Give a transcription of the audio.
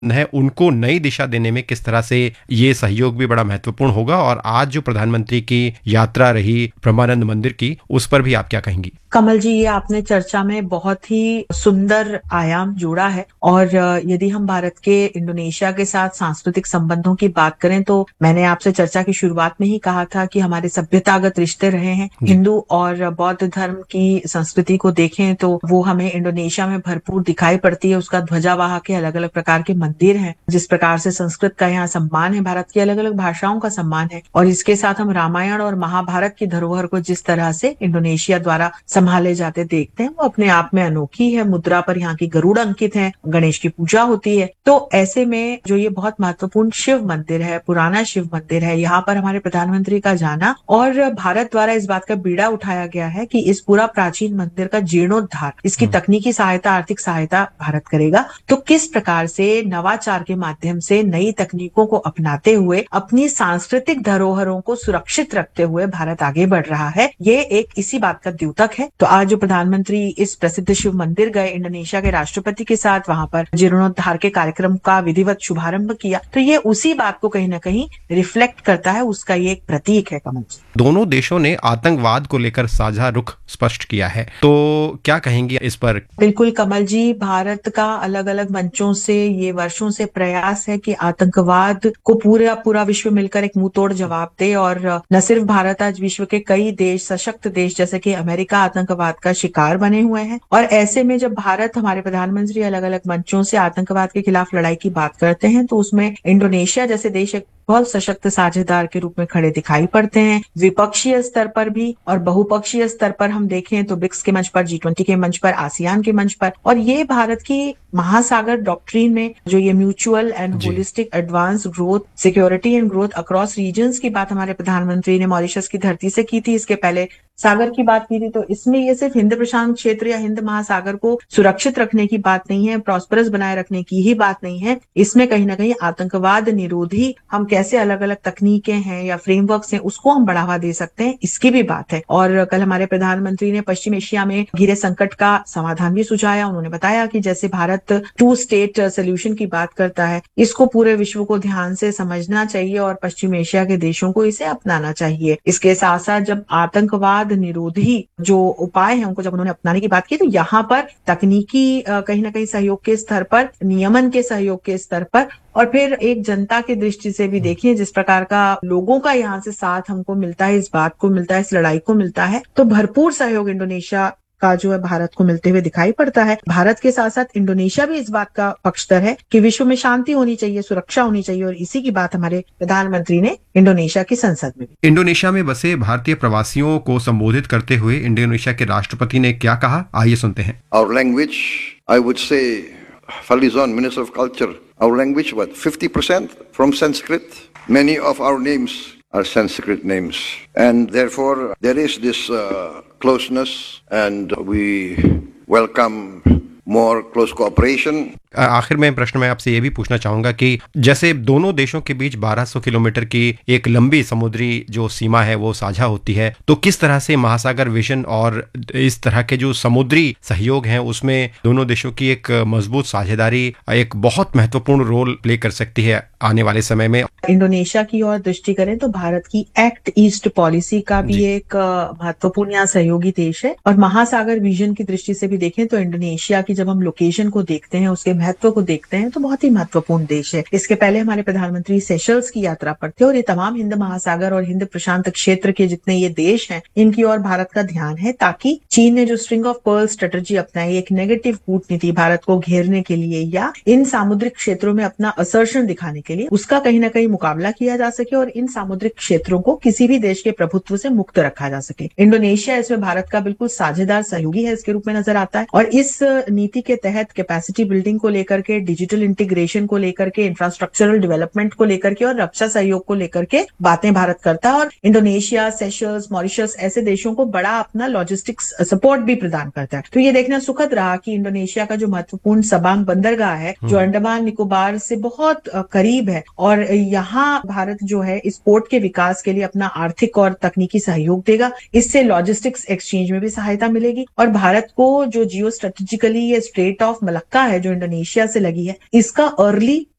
है उनको नई दिशा देने में किस तरह से ये सहयोग भी बड़ा महत्वपूर्ण होगा। और आज जो प्रधानमंत्री की यात्रा रही ब्रह्मानंद मंदिर की, उस पर भी आप क्या कहेंगी? कमल जी, ये आपने चर्चा में बहुत ही सुंदर आयाम जोड़ा है। और यदि हम भारत के इंडोनेशिया के साथ सांस्कृतिक संबंधों की बात करें तो मैंने आपसे चर्चा की शुरुआत में ही कहा था कि हमारे सभ्यतागत रिश्ते रहे हैं। हिंदू और बौद्ध धर्म की संस्कृति को देखें तो वो हमें इंडोनेशिया में भरपूर दिखाई पड़ती है। उसका ध्वजावाह के अलग अलग प्रकार के मंदिर हैं, जिस प्रकार से संस्कृत का यहाँ सम्मान है, भारत की अलग अलग भाषाओं का सम्मान है। और इसके साथ हम रामायण और महाभारत की धरोहर को जिस तरह से इंडोनेशिया द्वारा संभाले जाते देखते हैं, वो अपने आप में अनोखी है। मुद्रा पर यहाँ की गरुड़ अंकित है, गणेश की पूजा होती है। तो ऐसे में जो ये बहुत महत्वपूर्ण शिव मंदिर है, पुराना शिव मंदिर है, यहाँ पर हमारे प्रधानमंत्री का जाना, और भारत द्वारा इस बात का बीड़ा उठाया गया है कि इस पूरा प्राचीन मंदिर का जीर्णोद्धार, इसकी तकनीकी सहायता, आर्थिक सहायता भारत करेगा। तो किस प्रकार से नवाचार के माध्यम से नई तकनीकों को अपनाते हुए अपनी सांस्कृतिक धरोहरों को सुरक्षित रखते हुए भारत आगे बढ़ रहा है, ये एक इसी बात का द्योतक है। तो आज जो प्रधानमंत्री इस प्रसिद्ध शिव मंदिर गए इंडोनेशिया के राष्ट्रपति के साथ, वहां पर जीर्णोद्धार के कार्यक्रम का विधिवत शुभारंभ किया, तो ये उसी बात को कहीं ना कहीं रिफ्लेक्ट करता है, उसका ये एक प्रतीक है। कमल जी, दोनों देशों ने आतंकवाद को लेकर साझा रुख स्पष्ट किया है, तो क्या कहेंगी इस पर? बिल्कुल कमल जी, भारत का अलग अलग मंचों से ये वर्षों से प्रयास है कि आतंकवाद को पूरा पूरा विश्व मिलकर एक मुंह तोड़ जवाब दे। और न सिर्फ भारत, आज विश्व के कई देश, सशक्त देश जैसे कि अमेरिका आतंकवाद का शिकार बने हुए हैं। और ऐसे में जब भारत, हमारे प्रधानमंत्री अलग अलग मंचों से आतंकवाद के खिलाफ लड़ाई की बात करते हैं, तो उसमें इंडोनेशिया जैसे देश एक बहुत सशक्त साझेदार के रूप में खड़े दिखाई पड़ते हैं, द्विपक्षीय स्तर पर भी। और बहुपक्षीय स्तर पर हम देखें तो ब्रिक्स के मंच पर, G20 के मंच पर, आसियान के मंच पर। और ये भारत की महासागर डॉक्ट्रिन में जो ये mutual and holistic advance growth, security and growth across regions की बात हमारे प्रधानमंत्री ने मॉरिशस की धरती से की थी, इसके पहले सागर की बात की थी। तो इसमें ये सिर्फ हिंद प्रशांत क्षेत्र या हिंद महासागर को सुरक्षित रखने की बात नहीं है, प्रॉस्परस बनाए रखने की ही बात नहीं है। इसमें कहीं ना कहीं आतंकवाद निरोधी हम कैसे अलग अलग तकनीकें हैं या फ्रेमवर्क्स हैं, उसको हम बढ़ावा दे सकते हैं, इसकी भी बात है। और कल हमारे प्रधानमंत्री ने पश्चिम एशिया में घिरे संकट का समाधान भी सुझाया। उन्होंने बताया कि जैसे भारत 2 स्टेट सोल्यूशन की बात करता है, इसको पूरे विश्व को ध्यान से समझना चाहिए और पश्चिम एशिया के देशों को इसे अपनाना चाहिए। इसके साथ साथ जब आतंकवाद निरोधी जो उपाय हैं उनको जब उन्होंने अपनाने की बात की, तो यहाँ पर तकनीकी कहीं ना कहीं सहयोग के स्तर पर, नियमन के सहयोग के स्तर पर, और फिर एक जनता की दृष्टि से भी देखिए जिस प्रकार का लोगों का यहाँ से साथ हमको मिलता है, इस बात को मिलता है, इस लड़ाई को मिलता है, तो भरपूर सहयोग इंडोनेशिया का जो है भारत को मिलते हुए दिखाई पड़ता है। भारत के साथ साथ इंडोनेशिया भी इस बात का पक्षधर है कि विश्व में शांति होनी चाहिए, सुरक्षा होनी चाहिए। और इसी की बात हमारे प्रधानमंत्री ने इंडोनेशिया की संसद में भी। इंडोनेशिया में बसे भारतीय प्रवासियों को संबोधित करते हुए इंडोनेशिया के राष्ट्रपति ने क्या कहा, आइए सुनते हैं। Our language, I would say, Falizon, Minister of Culture, our language, 50% from Sanskrit. Many of our names are Sanskrit names, and therefore there is this closeness, and we welcome more close cooperation. आखिर में प्रश्न मैं आपसे ये भी पूछना चाहूंगा कि जैसे दोनों देशों के बीच 1200 किलोमीटर की एक लंबी समुद्री जो सीमा है वो साझा होती है, तो किस तरह से महासागर विजन और इस तरह के जो समुद्री सहयोग हैं उसमें दोनों देशों की एक मजबूत साझेदारी एक बहुत महत्वपूर्ण रोल प्ले कर सकती है आने वाले समय में? इंडोनेशिया की ओर दृष्टि करें तो भारत की एक्ट ईस्ट पॉलिसी का भी एक महत्वपूर्ण यहाँ सहयोगी देश है। और महासागर विजन की दृष्टि से भी देखें तो इंडोनेशिया की जब हम लोकेशन को देखते हैं, उसके महत्व को देखते हैं, तो बहुत ही महत्वपूर्ण देश है। इसके पहले हमारे प्रधानमंत्री सेशल्स की यात्रा पर थे, और ये तमाम हिंद महासागर और हिंद प्रशांत क्षेत्र के जितने ये देश हैं, इनकी ओर भारत का ध्यान है, ताकि चीन ने जो स्ट्रिंग ऑफ पर्ल स्ट्रेटजी अपनाई, एक नेगेटिव कूटनीति भारत को घेरने के लिए या इन सामुद्रिक क्षेत्रों में अपना असर्शन दिखाने के लिए, उसका कहीं ना कहीं मुकाबला किया जा सके और इन सामुद्रिक क्षेत्रों को किसी भी देश के प्रभुत्व से मुक्त रखा जा सके। इंडोनेशिया इसमें भारत का बिल्कुल साझेदार सहयोगी है, इसके रूप में नजर आता है। और इस नीति के तहत कैपेसिटी बिल्डिंग को लेकर के, डिजिटल इंटीग्रेशन को लेकर के, इंफ्रास्ट्रक्चरल डेवलपमेंट को लेकर के और रक्षा सहयोग को लेकर के बातें भारत करता है। और इंडोनेशिया, सेशल्स, मॉरिशस ऐसे देशों को बड़ा अपना लॉजिस्टिक्स सपोर्ट भी प्रदान करता है। तो ये देखना सुखद रहा कि इंडोनेशिया का जो महत्वपूर्ण सबांग बंदरगाह है, जो अंडमान निकोबार से बहुत करीब है, और यहाँ भारत जो है इस पोर्ट के विकास के लिए अपना आर्थिक और तकनीकी सहयोग देगा। इससे लॉजिस्टिक्स एक्सचेंज में भी सहायता मिलेगी। और भारत को जो जियो स्ट्रेटेजिकली ये स्ट्रेट ऑफ मलक्का है जो इंडोनेशिया इंडोनेशिया से लगी है, इसका अर्ली